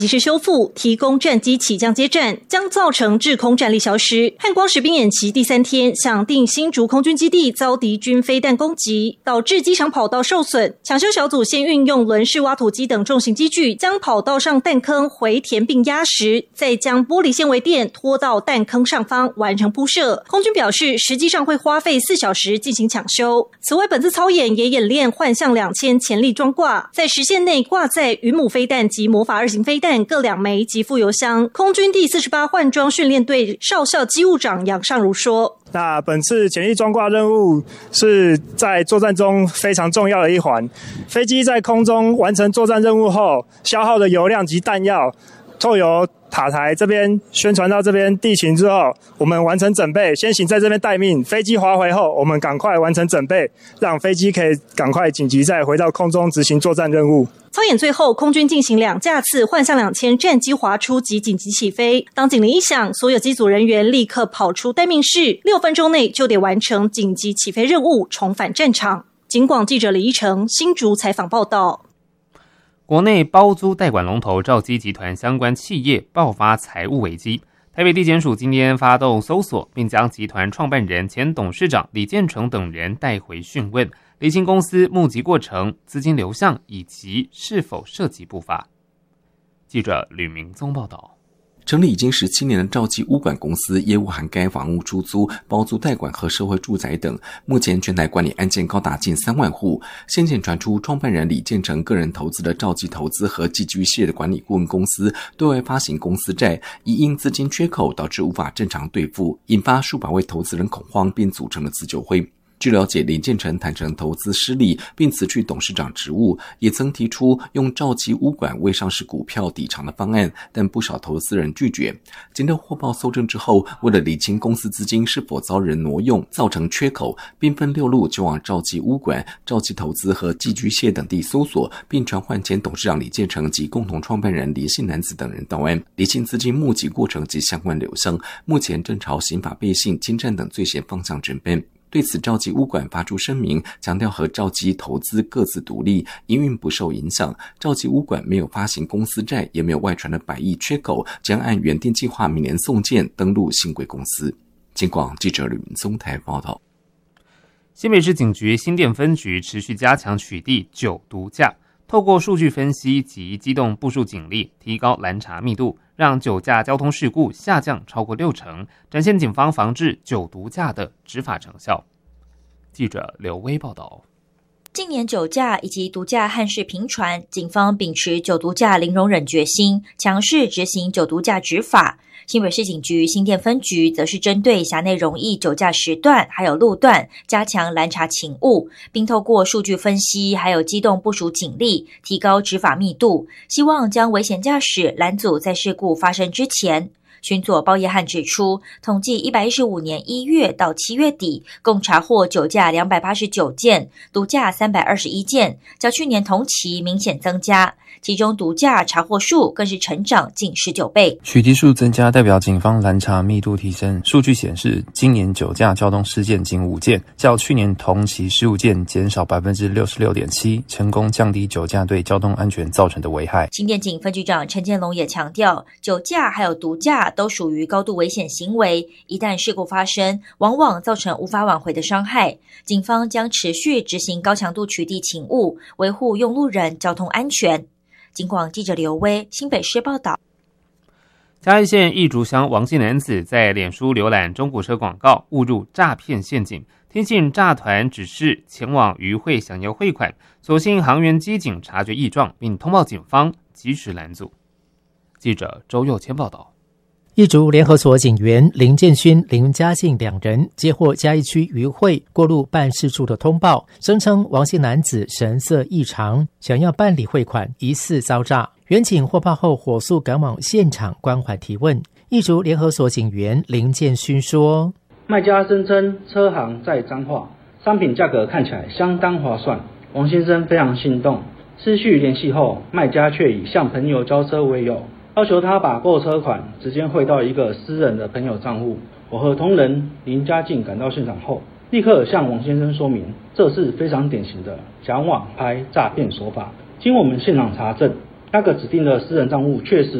及时修复，提供战机起降接战，将造成制空战力消失。汉光实兵演习第3天，响定新竹空军基地遭敌军飞弹攻击，导致机场跑道受损。抢修小组先运用轮式挖土机等重型机具，将跑道上弹坑回填并压实，再将玻璃纤维垫拖到弹坑上方完成铺设。空军表示，实际上会花费4小时进行抢修。此外，本次操演也演练幻象2000潜力装挂，在实线内挂载云母飞弹及魔法2型飞弹各2枚及副油箱。空军第48换装训练队少校机务长杨尚如说， 那本次潜力装挂任务是在作战中非常重要的一环。飞机在空中完成作战任务后，消耗的油量及弹药透由塔台这边宣传到这边地勤之后，我们完成整备，先行在这边待命。飞机滑回后，我们赶快完成整备，让飞机可以赶快紧急再回到空中执行作战任务。 操演最后，空军进行2架次幻象2000战机滑出及紧急起飞。当警铃一响，所有机组人员立刻跑出待命室，6分钟内就得完成紧急起飞任务，重返战场。警广记者李一成新竹采访报道。 国内包租代管龙头兆基集团相关企业爆发财务危机，台北地检署今天发动搜索，并将集团创办人、前董事长李建成等人带回讯问，厘清公司募集过程、资金流向以及是否涉及不法。记者吕明宗报道。 成立已经17年的兆基物管公司，业务涵盖房屋出租、包租代管和社会住宅等，目前全台管理案件高达近3万户。先前传出创办人李建成个人投资的兆基投资和寄居蟹的管理顾问公司对外发行公司债，因资金缺口导致无法正常兑付，引发数百位投资人恐慌，并组成了自救会。据了解，李建成坦承投资失利，并辞去董事长职务，也曾提出用兆基物管未上市股票抵偿的方案，但不少投资人拒绝。经调获报搜证之后，为了厘清公司资金是否遭人挪用，造成缺口，兵分6路就往兆基物管、兆基投资和寄居蟹等地搜索，并传唤前董事长李建成及共同创办人李姓男子等人到案，厘清资金募集过程及相关流向。目前正朝刑法背信、侵占等罪嫌方向侦办。对此，兆基物管发出声明，强调和兆基投资各自独立，营运不受影响。兆基物管没有发行公司债，也没有外传的100亿缺口，将按原定计划明年送件登录新贵公司。警广记者吕明宗台报道。 新北市警局新店分局持续加强取缔酒毒驾，透过数据分析及机动部署警力，提高拦查密度，让酒驾交通事故下降超过60%，展现警方防治酒毒驾的执法成效。记者刘威报道。 近年酒驾以及毒驾憾事频传，警方秉持酒毒驾零容忍决心，强势执行酒毒驾执法。新北市警局新店分局则是针对辖内容易酒驾时段还有路段，加强拦查勤务，并透过数据分析还有机动部署警力，提高执法密度，希望将危险驾驶拦阻在事故发生之前。巡佐包业汉指出，统计115年1月到7月底，共查获酒驾289件，毒驾321件，较去年同期明显增加。其中毒驾查获数更是成长近19倍。 取缔数增加代表警方拦查密度提升。数据显示，今年酒驾交通事件仅5件，较去年同期15件减少 66.7%， 成功降低酒驾对交通安全造成的危害。 新店警分局长陈建龙也强调，酒驾还有毒驾都属于高度危险行为，一旦事故发生，往往造成无法挽回的伤害。警方将持续执行高强度取缔勤务，维护用路人交通安全。警广记者刘威新北市报道。 嘉义县义竹乡王姓男子在脸书浏览中古车广告，误入诈骗陷阱，听信诈团指示前往渔会想要汇款，所幸航员机警察觉异状，并通报警方，及时拦阻。记者周佑谦报道。 义竹联合所警员林建勋、林嘉信2人接获嘉义区渔会过路办事处的通报，声称王姓男子神色异常，想要办理汇款，疑似遭诈。员警获报后火速赶往现场关怀提问。义竹联合所警员林建勋说： 卖家声称车行在彰化，商品价格看起来相当划算，王先生非常心动。失去联系后，卖家却以向朋友交车为由，要求他把购车款直接汇到一个私人的朋友账户。我和同仁林嘉靖赶到现场后，立刻向王先生说明，这是非常典型的假网拍诈骗手法。经我们现场查证， 那个指定的私人账户确实